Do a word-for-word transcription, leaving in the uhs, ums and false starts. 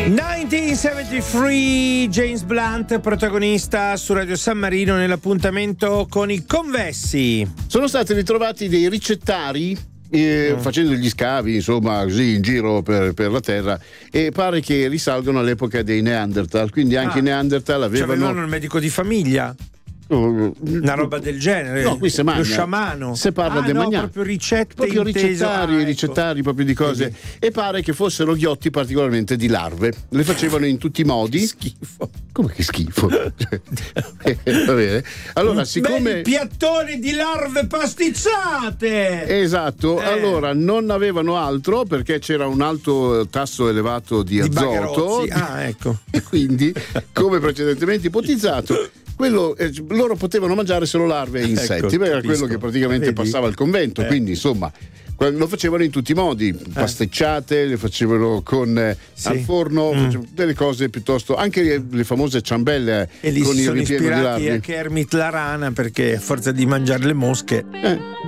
millenovecentosettantatré, James Blunt protagonista su Radio San Marino nell'appuntamento con i convessi. Sono stati ritrovati dei ricettari eh, mm. facendo gli scavi, insomma, così in giro per, per la terra, e pare che risalgono all'epoca dei Neanderthal, quindi anche ah, i Neanderthal avevano... Cioè avevano il medico di famiglia? Una roba del genere, no, qui se magna, lo sciamano, se parla ah, di no, magna, proprio ricette, proprio ricettari, ah, ecco. ricettari proprio di cose, e pare che fossero ghiotti particolarmente di larve, le facevano in tutti i modi. Schifo. Come che schifo? Va bene. Allora, siccome Belli piattoni di larve pastizzate, esatto, eh. allora non avevano altro perché c'era un alto tasso elevato di, di azoto, ah, ecco. E quindi, come precedentemente ipotizzato, quello, eh, loro potevano mangiare solo larve e insetti, ecco, perché era quello che praticamente Vedi? passava al convento, eh. quindi insomma lo facevano in tutti i modi, pasticciate, le facevano con eh, sì. al forno, mm. delle cose piuttosto, anche le, le famose ciambelle e lì con si il sono ripieno di larve. Anche Kermit la rana, perché a forza di mangiare le mosche eh.